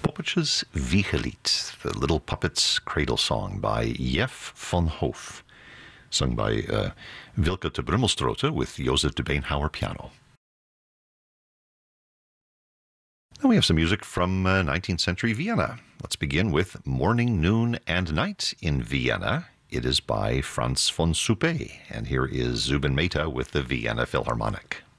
Popetjes Wiegelied, the Little Puppets Cradle Song by Jeff von Hoof, sung by Wilke te Brummelstrote with Joseph de Beenhauer piano. Now we have some music from 19th century Vienna. Let's begin with Morning, Noon, and Night in Vienna. It is by Franz von Suppé, and here is Zubin Mehta with the Vienna Philharmonic.